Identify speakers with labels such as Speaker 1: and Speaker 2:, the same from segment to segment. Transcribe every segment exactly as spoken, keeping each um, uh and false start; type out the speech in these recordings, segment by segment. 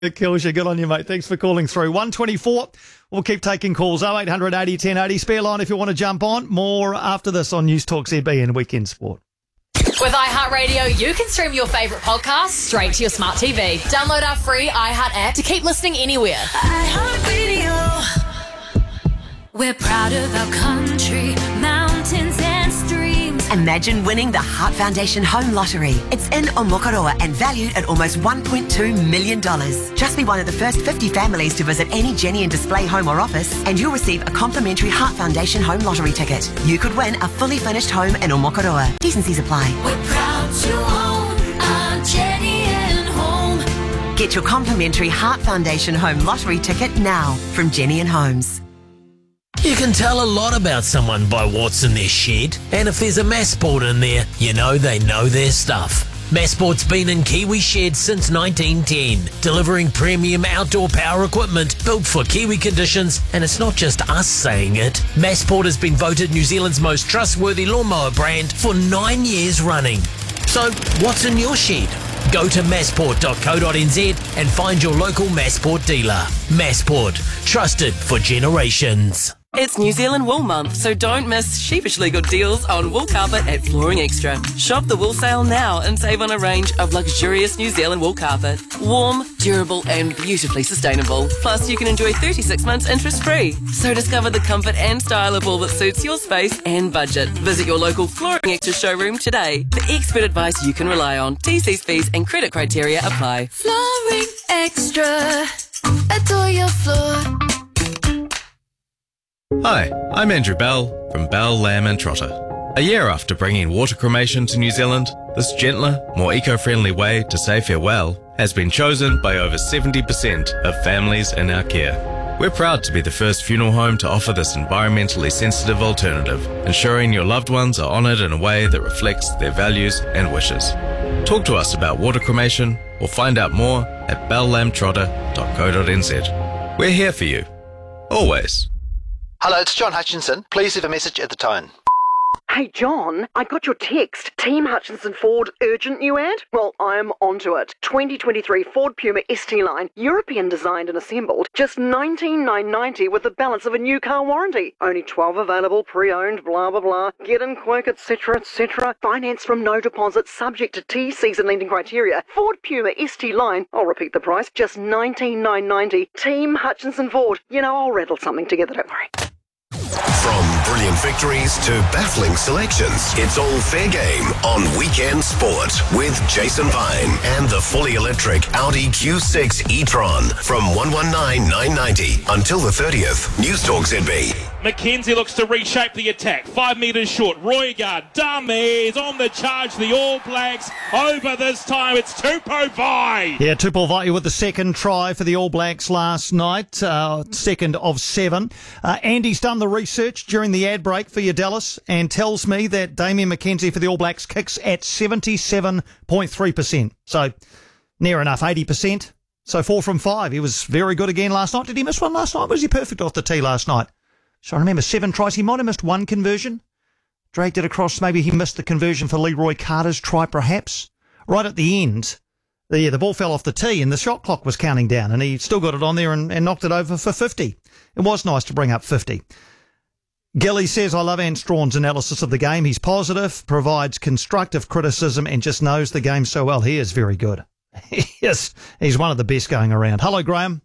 Speaker 1: It kills you. Good on you, mate. Thanks for calling through. one twenty-four. We'll keep taking calls. oh eight hundred eighty ten eighty. Spare line if you want to jump on. More after this on News Talk Z B and Weekend Sport.
Speaker 2: With iHeartRadio, you can stream your favourite podcasts straight to your smart T V. Download our free iHeart app to keep listening anywhere.
Speaker 3: iHeartRadio. We're proud of our country, mountains and streams.
Speaker 4: Imagine winning the Heart Foundation Home Lottery. It's in Omokoroa and valued at almost one point two million dollars. Just be one of the first fifty families to visit any Jenny and Display home or office and you'll receive a complimentary Heart Foundation Home Lottery ticket. You could win a fully furnished home in Omokoroa. T's and C's apply.
Speaker 3: We're proud to own our Jenny and Home.
Speaker 4: Get your complimentary Heart Foundation Home Lottery ticket now from Jenny and Homes.
Speaker 5: You can tell a lot about someone by what's in their shed, and if there's a Massport in there, you know they know their stuff. Massport's been in Kiwi sheds since nineteen ten, delivering premium outdoor power equipment built for Kiwi conditions, and it's not just us saying it. Massport has been voted New Zealand's most trustworthy lawnmower brand for nine years running. So, what's in your shed? Go to massport dot co dot n z and find your local Massport dealer. Massport, trusted for generations.
Speaker 6: It's New Zealand Wool Month, so don't miss sheepishly good deals on wool carpet at Flooring Extra. Shop the wool sale now and save on a range of luxurious New Zealand wool carpet. Warm, durable and beautifully sustainable. Plus, you can enjoy thirty-six months interest-free. So discover the comfort and style of wool that suits your space and budget. Visit your local Flooring Extra showroom today for expert advice you can rely on. T Cs, fees and credit criteria apply.
Speaker 3: Flooring Extra. Adore your floor.
Speaker 7: Hi, I'm Andrew Bell from Bell, Lamb and Trotter. A year after bringing water cremation to New Zealand, this gentler, more eco-friendly way to say farewell has been chosen by over seventy percent of families in our care. We're proud to be the first funeral home to offer this environmentally sensitive alternative, ensuring your loved ones are honoured in a way that reflects their values and wishes. Talk to us about water cremation or find out more at bell lamb trotter dot co dot n z. We're here for you. Always.
Speaker 8: Hello, it's John Hutchinson. Please leave a message at the tone.
Speaker 9: Hey, John, I got your text. Team Hutchinson Ford urgent new ad? Well, I'm onto it. twenty twenty-three Ford Puma S T line, European designed and assembled, just nineteen thousand nine hundred ninety with the balance of a new car warranty. Only twelve available, pre-owned, blah, blah, blah. Get in quick, et cetera, et cetera. Finance from no deposit, subject to T Cs and lending criteria. Ford Puma S T line, I'll repeat the price, just nineteen thousand nine hundred ninety. Team Hutchinson Ford. You know, I'll rattle something together, don't worry.
Speaker 10: From brilliant victories to baffling selections, it's all fair game on Weekend Sport with Jason Vine and the fully electric Audi Q six e-tron from one one nine nine ninety until the thirtieth. News Talk Z B.
Speaker 11: McKenzie looks to reshape the attack. Five metres short. Roygaard, dummies on the charge. The All Blacks over this time. It's Tupou Vaa'i.
Speaker 1: Yeah, Tupou Vaa'i with the second try for the All Blacks last night. Uh, second of seven. Uh, Andy's done the research during the ad break for you, Dallas, and tells me that Damian McKenzie for the All Blacks kicks at seventy-seven point three percent. So near enough, eighty percent. So four from five. He was very good again last night. Did he miss one last night? Was he perfect off the tee last night? So I remember seven tries. He might have missed one conversion. Dragged it across. Maybe he missed the conversion for Leroy Carter's try, perhaps. Right at the end, the the ball fell off the tee and the shot clock was counting down, and he still got it on there and, and knocked it over for fifty. It was nice to bring up fifty. Gilly says, I love Ant Strawn's analysis of the game. He's positive, provides constructive criticism, and just knows the game so well. He is very good. Yes, he's one of the best going around. Hello, Graham.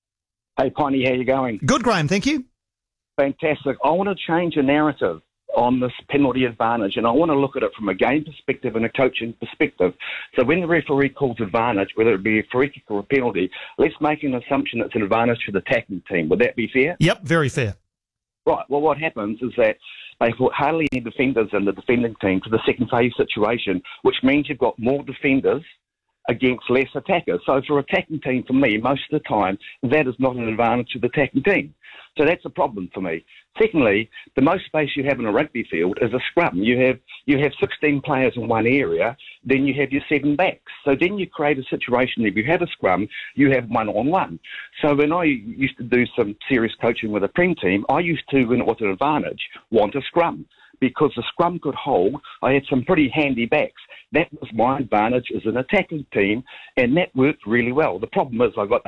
Speaker 12: Hey, Piney, how you going?
Speaker 1: Good, Graham, thank you.
Speaker 12: Fantastic. I want to change the narrative on this penalty advantage, and I want to look at it from a game perspective and a coaching perspective. So when the referee calls advantage, whether it be a free kick or a penalty, let's make an assumption it's an advantage for the attacking team. Would that be fair?
Speaker 1: Yep, very fair.
Speaker 12: Right. Well, what happens is that they put hardly any defenders in the defending team for the second phase situation, which means you've got more defenders against less attackers. So for attacking team, for me, most of the time, that is not an advantage to the attacking team. So that's a problem for me. Secondly, the most space you have in a rugby field is a scrum. You have you have sixteen players in one area, then you have your seven backs. So then you create a situation, if you have a scrum, you have one-on-one. So when I used to do some serious coaching with a Prem team, I used to, when it was an advantage, want a scrum. because the scrum could hold. I had some pretty handy backs. That was my advantage as an attacking team, and that worked really well. The problem is I got